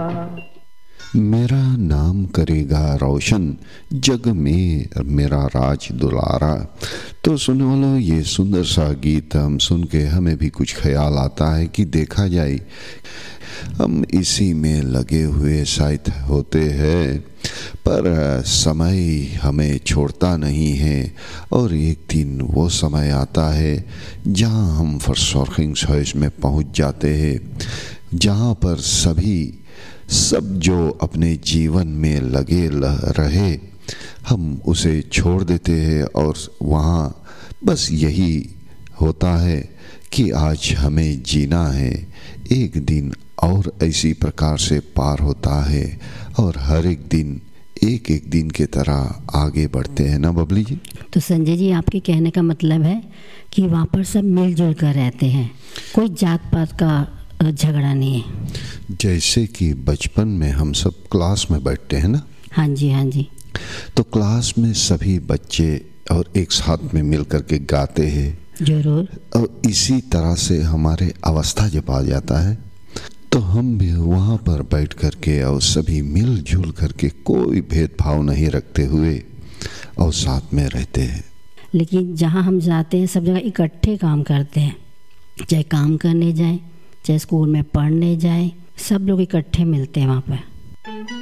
मेरा नाम करेगा रोशन, जग में मेरा राज दुलारा। तो सुनने वालों, ये सुंदर सा गीत हम सुन के हमें भी कुछ ख्याल आता है कि देखा जाए हम इसी में लगे हुए शायद होते हैं, पर समय हमें छोड़ता नहीं है और एक दिन वो समय आता है जहाँ हम फॉरशॉर्किंग चॉइस में पहुँच जाते हैं, जहाँ पर सब जो अपने जीवन में लगे रहे हम उसे छोड़ देते हैं और वहाँ बस यही होता है कि आज हमें जीना है, एक दिन और इसी प्रकार से पार होता है और हर एक दिन एक एक दिन के तरह आगे बढ़ते हैं ना बबली जी। तो संजय जी, आपके कहने का मतलब है कि वहाँ पर सब मिलजुल कर रहते हैं, कोई जात पात का झगड़ा नहीं है। जैसे कि बचपन में हम सब क्लास में बैठते हैं ना। हाँ जी, हाँ जी। तो क्लास में सभी बच्चे और एक साथ में मिल कर के गाते हैं, जरूर। और इसी तरह से हमारे अवस्था जब आ जाता है तो हम भी वहाँ पर बैठ कर के और सभी मिलजुल करके कोई भेदभाव नहीं रखते हुए और साथ में रहते हैं। लेकिन जहाँ हम जाते हैं सब जगह इकट्ठे काम करते हैं, चाहे काम करने जाएं, चाहे स्कूल में पढ़ने जाएं, सब लोग इकट्ठे मिलते हैं वहाँ पर।